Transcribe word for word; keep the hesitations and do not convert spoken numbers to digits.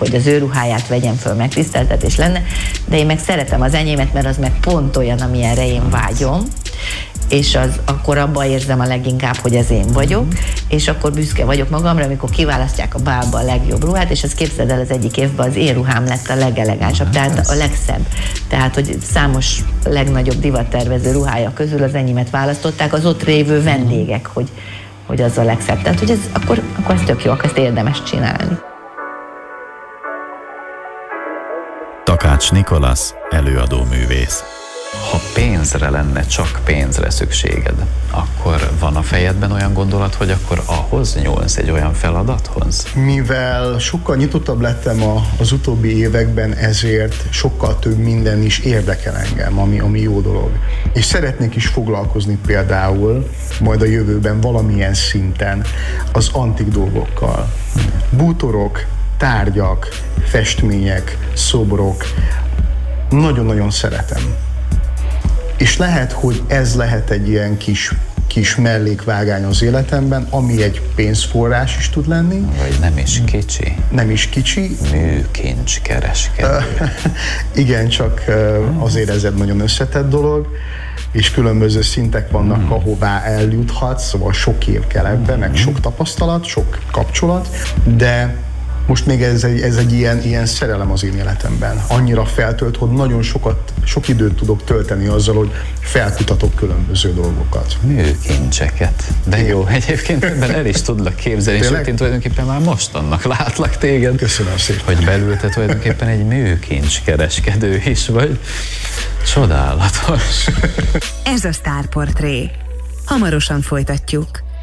hogy az ő ruháját vegyem föl, meg tiszteltetés lenne, de én meg szeretem az enyémet, mert az meg pont olyan, amilyenre én vágyom, és az, akkor abban érzem a leginkább, hogy ez én vagyok, és akkor büszke vagyok magamra, amikor kiválasztják a bálba a legjobb ruhát, és azt képzeld el, az egyik évben az én ruhám lett a legelegánsabb, tehát a legszebb. Tehát, hogy számos legnagyobb divattervező ruhája közül az enyémet választották, az ott lévő vendégek, hogy, hogy az a legszebb. Tehát, hogy ez, akkor, akkor ez tök jó, akkor ezt érdemes csinálni. Takács Nikolasz, előadóművész. Ha pénzre lenne, csak pénzre szükséged, akkor van a fejedben olyan gondolat, hogy akkor ahhoz nyúlsz, egy olyan feladathoz? Mivel sokkal nyitottabb lettem a, az utóbbi években, ezért sokkal több minden is érdekel engem, ami, ami jó dolog. És szeretnék is foglalkozni például majd a jövőben valamilyen szinten az antik dolgokkal. Bútorok, tárgyak, festmények, szobrok, nagyon-nagyon szeretem. És lehet, hogy ez lehet egy ilyen kis, kis mellékvágány az életemben, ami egy pénzforrás is tud lenni. Vagy nem is kicsi. Nem is kicsi. Műkincs kereskedő. Igen, csak azért ez egy nagyon összetett dolog, és különböző szintek vannak, mm. ahová eljuthatsz, szóval sok év kell ebben, mm. meg sok tapasztalat, sok kapcsolat, de most még ez egy, ez egy ilyen, ilyen szerelem az én életemben. Annyira feltölt, hogy nagyon sokat, sok időt tudok tölteni azzal, hogy felkutatok különböző dolgokat. Műkincseket. De jó, egyébként ebben el is tudlak képzelni, és én tulajdonképpen már most annak látlak téged. Köszönöm szépen. Hogy belül te tulajdonképpen egy műkincskereskedő is vagy. Csodálatos. Ez a Sztárportré. Hamarosan folytatjuk.